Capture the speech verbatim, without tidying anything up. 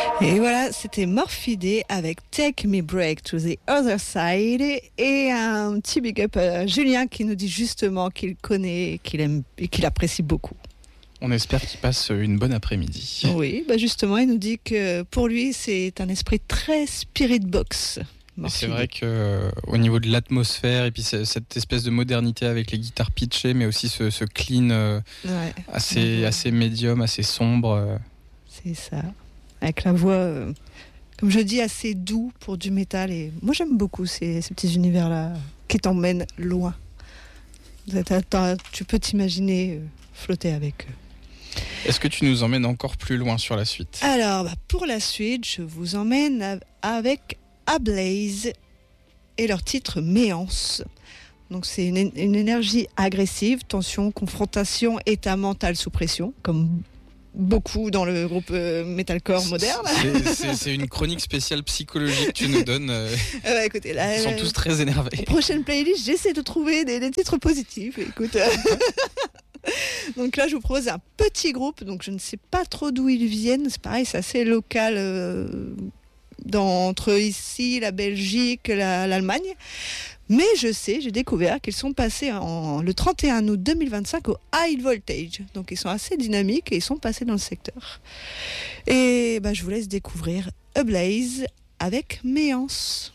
Et voilà, c'était Morphidé avec Take Me Break to the Other Side et un petit big up à Julien qui nous dit justement qu'il connaît, qu'il aime et qu'il apprécie beaucoup. On espère qu'il passe une bonne après-midi. Oui, bah justement, il nous dit que pour lui, c'est un esprit très spirit box. C'est vrai qu'au euh, niveau de l'atmosphère et puis cette espèce de modernité avec les guitares pitchées, mais aussi ce, ce clean euh, ouais. assez, ouais. assez médium, assez sombre. Euh. C'est ça. Avec la voix, euh, comme je dis, assez doux pour du métal. Et moi, j'aime beaucoup ces, ces petits univers-là qui t'emmènent loin. Tu peux t'imaginer euh, flotter avec eux. Est-ce que tu nous emmènes encore plus loin sur la suite ? Alors, bah, pour la suite, je vous emmène avec Ablaze et leur titre Méance. Donc, c'est une, une énergie agressive, tension, confrontation, état mental sous pression, comme beaucoup dans le groupe euh, metalcore moderne. C'est, c'est, c'est une chronique spéciale psychologique que tu nous donnes. Euh, euh, bah, écoutez, là, ils sont euh, tous très énervés. Prochaine playlist, j'essaie de trouver des, des titres positifs. Écoute, euh... donc là, je vous propose un petit groupe. Donc je ne sais pas trop d'où ils viennent. C'est pareil, c'est assez local euh, dans, entre ici, la Belgique, la, l'Allemagne. Mais je sais, j'ai découvert qu'ils sont passés en, le trente et un août deux mille vingt-cinq au High Voltage. Donc ils sont assez dynamiques et ils sont passés dans le secteur. Et bah, je vous laisse découvrir Ablaze avec Méance.